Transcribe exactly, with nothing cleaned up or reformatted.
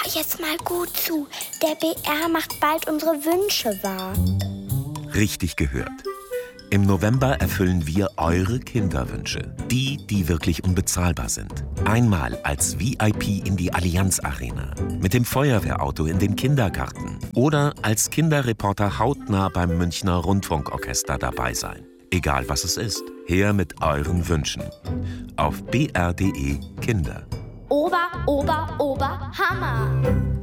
jetzt mal gut zu. Der B R macht bald unsere Wünsche wahr. Richtig gehört. Im November erfüllen wir eure Kinderwünsche. Die, die wirklich unbezahlbar sind. Einmal als V I P in die Allianz Arena. Mit dem Feuerwehrauto in den Kindergarten. Oder als Kinderreporter hautnah beim Münchner Rundfunkorchester dabei sein. Egal was es ist. Her mit euren Wünschen. Auf b r punkt d e Kinder. Ober, Ober, Ober, Hammer!